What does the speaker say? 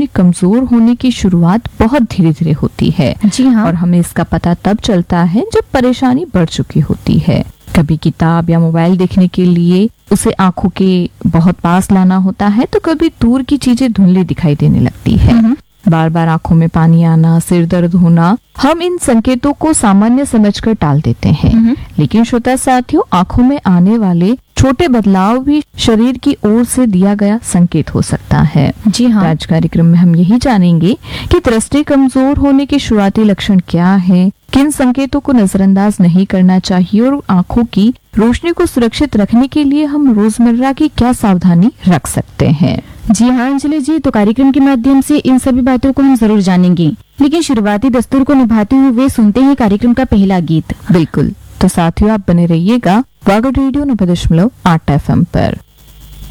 रोशनी कमजोर होने की शुरुआत बहुत धीरे धीरे होती है। जी हाँ। और हमें इसका पता तब चलता है जब परेशानी बढ़ चुकी होती है। कभी किताब या मोबाइल देखने के लिए उसे आंखों के बहुत पास लाना होता है, तो कभी दूर की चीजें धुंधली दिखाई देने लगती है। बार बार आंखों में पानी आना, सिर दर्द होना, हम इन संकेतों को सामान्य समझकर टाल देते हैं। लेकिन श्रोता साथियों, आंखों में आने वाले छोटे बदलाव भी शरीर की ओर से दिया गया संकेत हो सकता है। जी हाँ। आज कार्यक्रम में हम यही जानेंगे कि दृष्टि कमजोर होने के शुरुआती लक्षण क्या है, किन संकेतों को नजरअंदाज नहीं करना चाहिए और आंखों की रोशनी को सुरक्षित रखने के लिए हम रोजमर्रा की क्या सावधानी रख सकते हैं। जी हाँ अंजलि जी, तो कार्यक्रम के माध्यम से इन सभी बातों को हम जरूर जानेंगे, लेकिन शुरुआती दस्तूर को निभाते हुए सुनते हैं कार्यक्रम का पहला गीत। बिल्कुल, तो साथियों आप बने रहिएगा वागड़ रेडियो 90.8 FM पर।